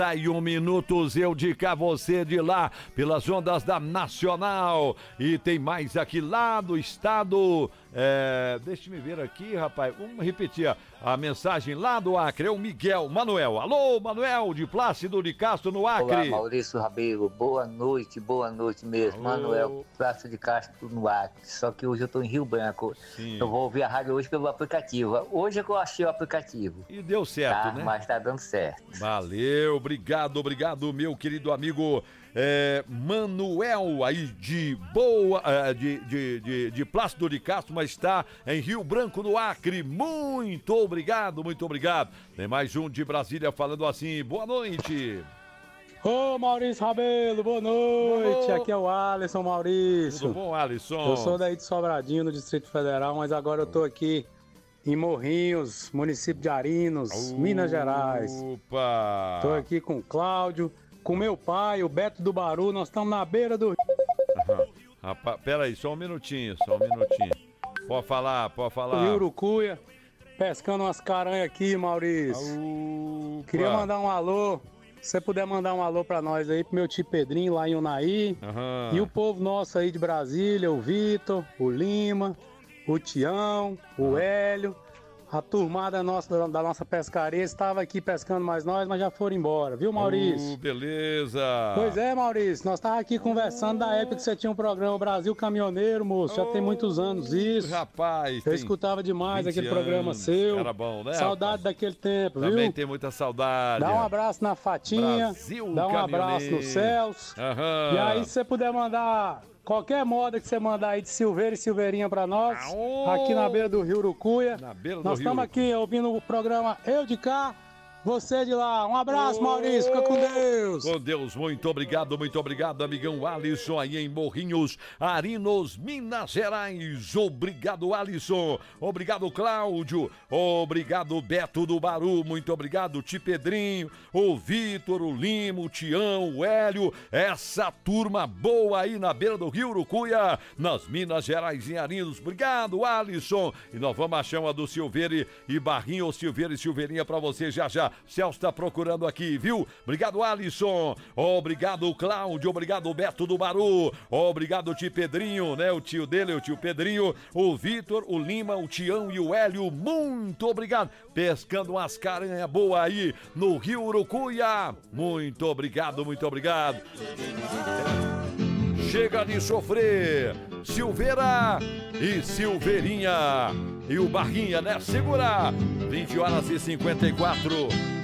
31 minutos, eu de cá, você de lá, pelas ondas da Nacional. E tem mais aqui lá do estado. Deixa eu ver aqui, rapaz. Vamos repetir a mensagem lá do Acre. É o Miguel Manuel. Alô, Manuel, de Plácido de Castro, no Acre. Olá, Maurício Rabelo. Boa noite mesmo. Alô. Manuel, Plácido de Castro, no Acre. Só que hoje eu tô em Rio Branco. Sim. Eu vou ouvir a rádio hoje pelo aplicativo. Hoje é que eu achei o aplicativo. E deu certo, né? Mas tá dando certo. Valeu, obrigado, meu querido amigo Manuel, aí de de Plácido de Castro, mas está em Rio Branco, no Acre. Muito obrigado. Tem mais um de Brasília falando assim, boa noite. Ô, Maurício Rabelo, boa noite. Aqui é o Alisson, Maurício. Tudo bom, Alisson? Eu sou daí de Sobradinho, no Distrito Federal, mas agora eu tô aqui em Morrinhos, município de Arinos, Minas Gerais. Opa! Tô aqui com o Cláudio, com meu pai, o Beto do Baru, nós estamos na beira do... Rapaz, peraí, só um minutinho. Pode falar. Rio Urucuia, pescando umas caranhas aqui, Maurício. Opa. Queria mandar um alô, se você puder mandar um alô pra nós aí, pro meu tio Pedrinho lá em Unaí. E o povo nosso aí de Brasília, o Vitor, o Lima, o Tião, o Hélio, a turmada nossa, da nossa pescaria estava aqui pescando mais nós, mas já foram embora, viu, Maurício? Beleza. Pois é, Maurício, nós estávamos aqui conversando da época que você tinha um programa Brasil Caminhoneiro, moço, já tem muitos anos isso. Rapaz, eu escutava demais aquele programa seu. Era bom, né? Saudade daquele tempo, viu? Também tem muita saudade. Dá um abraço na Fatinha, Brasil dá um abraço no Celso. E aí, se você puder mandar... Qualquer moda que você mandar aí de Silveira e Silveirinha pra nós, aqui na beira do Rio Urucuia. Nós estamos aqui ouvindo o programa Eu de Cá, você de lá. Um abraço, Maurício, fica com Deus. Com Deus, muito obrigado, amigão Alisson, aí em Morrinhos, Arinos, Minas Gerais. Obrigado, Alisson. Obrigado, Cláudio. Obrigado, Beto do Baru. Muito obrigado, Ti Pedrinho, o Vitor, o Limo, o Tião, o Hélio. Essa turma boa aí na beira do Rio Urucuia, nas Minas Gerais, em Arinos. Obrigado, Alisson. E nós vamos achar uma do Silveira e Barrinho, Silveira e Silveirinha pra você já. Celso tá procurando aqui, viu? Obrigado, Alisson. Obrigado, Cláudio. Obrigado, Beto do Baru. Obrigado, tio Pedrinho, né? O tio dele, o tio Pedrinho. O Vitor, o Lima, o Tião e o Hélio. Muito obrigado. Pescando umas caranhas boas aí no Rio Urucuia. Muito obrigado. Chega de sofrer. Silveira e Silveirinha. E o Barrinha, né? Segura! 20 horas e 54.